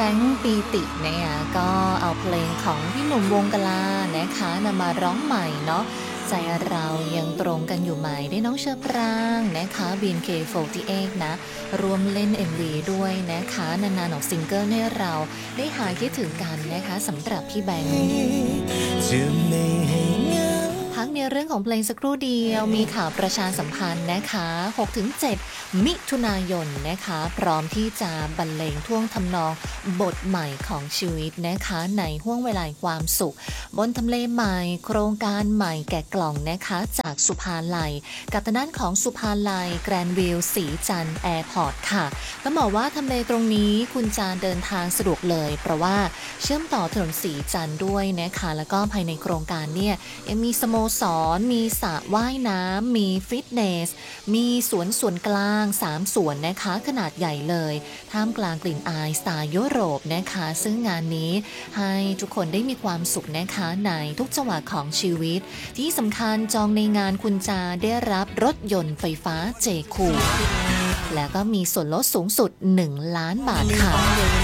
บงค์ปีตินะคะก็เอาเพลงของพี่หนุ่มวงกลานะคะนำมาร้องใหม่เนาะใจเรายังตรงกันอยู่ไหมได้น้องเชอปรางนะคะ BNK48 นะรวมเล่น MV ด้วยนะคะนานๆออกซิงเกิลให้เราได้หายคิดถึงกันนะคะสำหรับพี่แบงค์พักในเรื่องของเพลงสักครู่เดียวมีข่าวประชาสัมพันธ์นะคะ 6-7 มิถุนายนนะคะพร้อมที่จะบรรเลงท่วงทำนองบทใหม่ของชีวิตนะคะในห้วงเวลาความสุขบนทำเลใหม่โครงการใหม่แกะกล่องนะคะจากสุภาลัยกับทางด้านของสุภาลัยแกรนด์วิวสีจันทร์แอร์พอร์ตค่ะต้องบอกว่าทำเลตรงนี้คุณจะเดินทางสะดวกเลยเพราะว่าเชื่อมต่อถนนสีจันทร์ด้วยนะคะแล้วก็ภายในโครงการเนี่ยยังมีสโมสรมีสระว่ายน้ำมีฟิตเนสมีสวนส่วนกลาง3สวนนะคะขนาดใหญ่เลยท่ามกลางกลิ่นอายสไตล์ยุโรปนะคะซึ่งงานนี้ให้ทุกคนได้มีความสุขนะคะในทุกจังหวะของชีวิตที่สำคัญจองในงานคุณจะได้รับรถยนต์ไฟฟ้าเจคูแล้วก็มีส่วนลดสูงสุด1 ล้านบาทค่ะ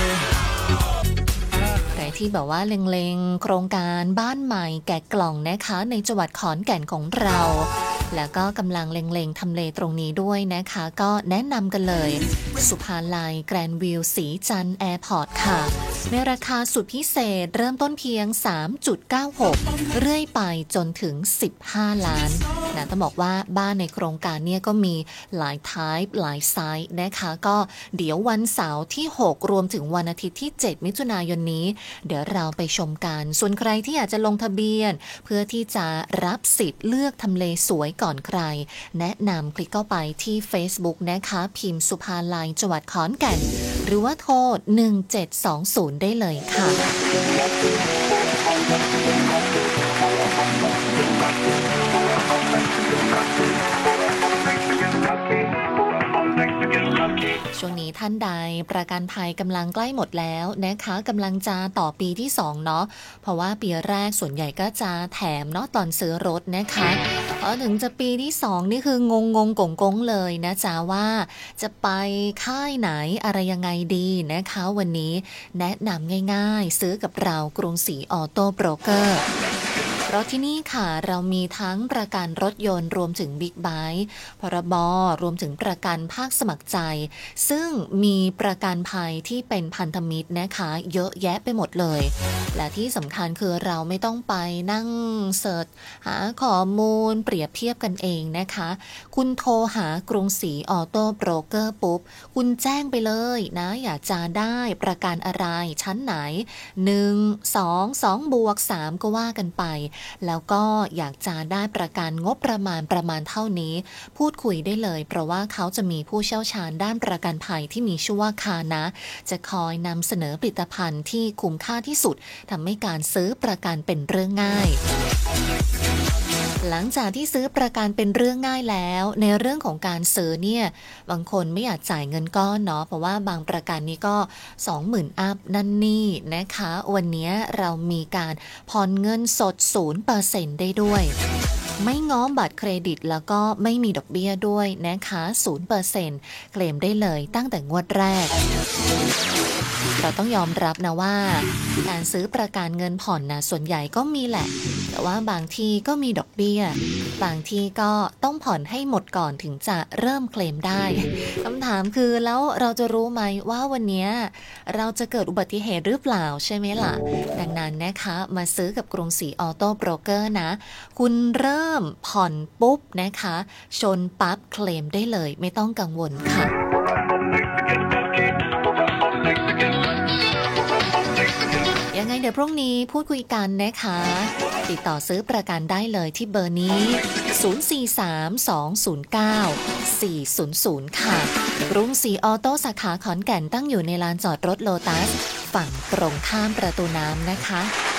ใครที่แบบว่าเล็งๆโครงการบ้านใหม่แกะกล่องนะคะในจังหวัดขอนแก่นของเราแล้วก็กำลังเล็งๆทำเลตรงนี้ด้วยนะคะก็แนะนำกันเลยสุภาลัยแกรนด์วิวสีจันทร์แอร์พอร์ตค่ะในราคาสุดพิเศษเริ่มต้นเพียง 3.96 เรื่อยไปจนถึง15 ล้านนะต้องบอกว่าบ้านในโครงการเนี่ยก็มีหลายไทป์หลายไซส์นะคะก็เดี๋ยววันเสาร์ที่6รวมถึงวันอาทิตย์ที่7มิถุนายนนี้เดี๋ยวเราไปชมกันส่วนใครที่อยากจะลงทะเบียนเพื่อที่จะรับสิทธิ์เลือกทำเลสวยก่อนใครแนะนำคลิกเข้าไปที่ Facebook นะคะพิมพ์สุภาลัยจังหวัดขอนแก่นหรือว่าโทร1720ได้เลยค่ะช่วงนี้ท่านใดประกันภัยกำลังใกล้หมดแล้วนะคะกำลังจะต่อปีที่2เนาะเพราะว่าปีแรกส่วนใหญ่ก็จะแถมเนาะตอนซื้อรถนะคะพอถึงจะปีที่2นี่คืองงกงเลยนะจ๊ะว่าจะไปค่ายไหนอะไรยังไงดีนะคะวันนี้แนะนำง่ายๆซื้อกับเรากรุงศรีออโต้โบรกเกอร์เพราะที่นี่ค่ะเรามีทั้งประกันรถยนต์รวมถึงบิ๊กไบค์พรบรวมถึงประกันภาคสมัครใจซึ่งมีประกันภัยที่เป็นพันธมิตรนะคะเยอะแยะไปหมดเลยและที่สำคัญคือเราไม่ต้องไปนั่งเสิร์ชหาข้อมูลเปรียบเทียบกันเองนะคะคุณโทรหากรุงศรีออโต้โบรกเกอร์ปุ๊บคุณแจ้งไปเลยนะอยากจะได้ประกันอะไรชั้นไหน1 2 2บวก3ก็ว่ากันไปแล้วก็อยากจะได้ประกันงบประมาณเท่านี้พูดคุยได้เลยเพราะว่าเขาจะมีผู้เชี่ยวชาญด้านประกันภัยที่มีชื่อว่าคานะจะคอยนำเสนอผลิตภัณฑ์ที่คุ้มค่าที่สุดทำให้การซื้อประกันเป็นเรื่องง่ายหลังจากที่ซื้อประกันเป็นเรื่องง่ายแล้วในเรื่องของการซื้อเนี่ยบางคนไม่อยากจ่ายเงินก้อนเนาะเพราะว่าบางประกันนี้ก็ 20,000 อัพนั่นนี่นะคะวันนี้เรามีการผ่อนเงินสด 0% ได้ด้วยไม่ง้อบัตรเครดิตแล้วก็ไม่มีดอกเบี้ยด้วยนะคะ 0% เคลมได้เลยตั้งแต่งวดแรกเราต้องยอมรับนะว่าการซื้อประกันเงินผ่อนนะส่วนใหญ่ก็มีแหละแต่ว่าบางทีก็มีดอกเบี้ยบางทีก็ต้องผ่อนให้หมดก่อนถึงจะเริ่มเคลมได้คำถามคือแล้วเราจะรู้ไหมว่าวันนี้เราจะเกิดอุบัติเหตุหรือเปล่าใช่ไหมล่ะดังนั้นนะคะมาซื้อกับกรุงศรีออโต้โบรกเกอร์นะคุณเริ่มผ่อนปุ๊บนะคะชนปั๊บเคลมได้เลยไม่ต้องกังวลค่ะยังไงเดี๋ยวพรุ่งนี้พูดคุยกันนะคะติดต่อซื้อประกันได้เลยที่เบอร์นี้0432094400ค่ะกรุงศรีออโต้สาขาขอนแก่นตั้งอยู่ในลานจอดรถโลตัสฝั่งตรงข้ามประตูน้ำนะคะ